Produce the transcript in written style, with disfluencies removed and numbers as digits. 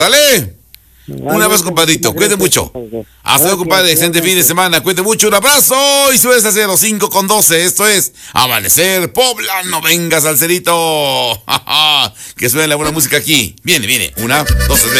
Dale. Un abrazo, compadrito. Cuídate mucho. Hasta luego, compadre. Excelente fin de semana. Cuídate mucho. Un abrazo. Y subes a 05:12. Esto es Amanecer Poblano. Venga, salserito. Que suene la buena música aquí. Viene. 1, 2, 3.